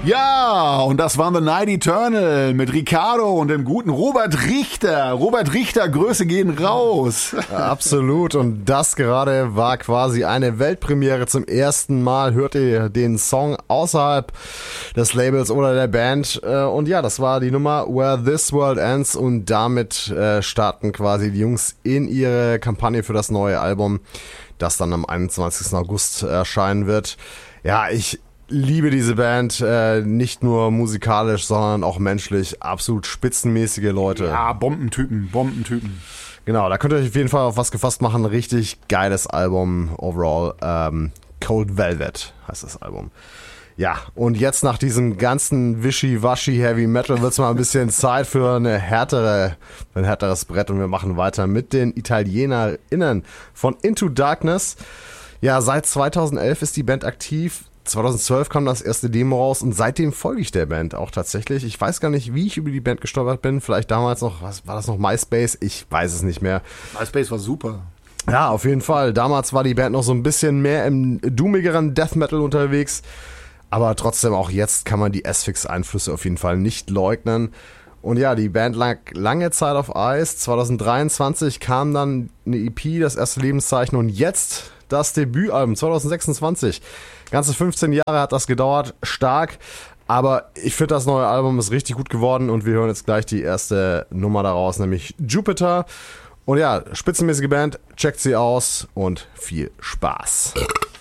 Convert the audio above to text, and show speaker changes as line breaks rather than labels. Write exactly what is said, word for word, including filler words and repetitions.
Ja, und das waren The Night Eternal mit Ricardo und dem guten Robert Richter. Robert Richter, Grüße gehen raus.
Ja, absolut, und das gerade war quasi eine Weltpremiere. Zum ersten Mal hört ihr den Song außerhalb des Labels oder der Band. Und ja, das war die Nummer Where This World Ends, und damit starten quasi die Jungs in ihre Kampagne für das neue Album, das dann am einundzwanzigsten August erscheinen wird. Ja, ich liebe diese Band, äh, nicht nur musikalisch, sondern auch menschlich. Absolut spitzenmäßige Leute.
Ja, Bombentypen, Bombentypen.
Genau, da könnt ihr euch auf jeden Fall auf was gefasst machen. Richtig geiles Album overall. Ähm, Cold Velvet heißt das Album. Ja, und jetzt nach diesem ganzen Wischi-Waschi Heavy Metal wird's mal ein bisschen Zeit für eine härtere, ein härteres Brett, und wir machen weiter mit den ItalienerInnen von Into Darkness. Ja, seit zweitausendelf ist die Band aktiv. zweitausendzwölf kam das erste Demo raus, und seitdem folge ich der Band auch tatsächlich. Ich weiß gar nicht, wie ich über die Band gestolpert bin. Vielleicht damals noch, was war das noch, MySpace? Ich weiß es nicht mehr.
MySpace war super.
Ja, auf jeden Fall. Damals war die Band noch so ein bisschen mehr im doomigeren Death Metal unterwegs. Aber trotzdem, auch jetzt kann man die Asphyx-Einflüsse auf jeden Fall nicht leugnen. Und ja, die Band lag lange Zeit auf Eis. zweitausenddreiundzwanzig kam dann eine E P, das erste Lebenszeichen, und jetzt das Debütalbum zweitausendsechsundzwanzig. Ganze fünfzehn Jahre hat das gedauert, stark, aber ich finde, das neue Album ist richtig gut geworden, und wir hören jetzt gleich die erste Nummer daraus, nämlich Jupiter. Und ja, spitzenmäßige Band, checkt sie aus und viel Spaß.